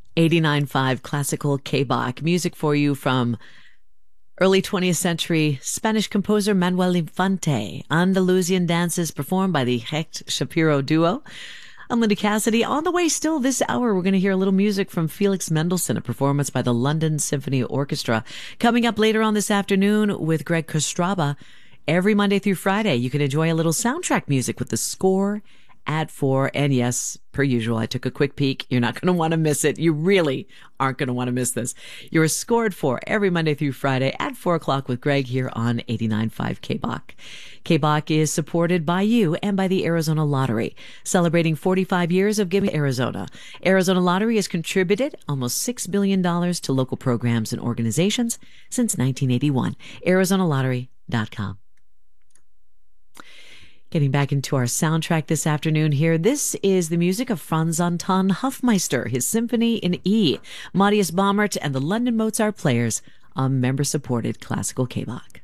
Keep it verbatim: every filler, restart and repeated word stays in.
eighty-nine point five Classical K-Bach. Music for you from early twentieth century Spanish composer Manuel Infante. Andalusian dances performed by the Hecht Shapiro duo. I'm Linda Cassidy. On the way still this hour, we're going to hear a little music from Felix Mendelssohn, a performance by the London Symphony Orchestra. Coming up later on this afternoon with Greg Kostraba. Every Monday through Friday, you can enjoy a little soundtrack music with the score at four. And yes, per usual, I took a quick peek. You're not going to want to miss it. You really aren't going to want to miss this. You're scored for every Monday through Friday at four o'clock with Greg here on eighty-nine point five K-Bach. K-Bach is supported by you and by the Arizona Lottery, celebrating forty-five years of giving to Arizona. Arizona Lottery has contributed almost six billion dollars to local programs and organizations since nineteen eighty-one. Arizona Lottery dot com. Getting back into our soundtrack this afternoon here, this is the music of Franz Anton Hofmeister, his Symphony in E. Matthias Baumert and the London Mozart Players, a member-supported classical K-Bach.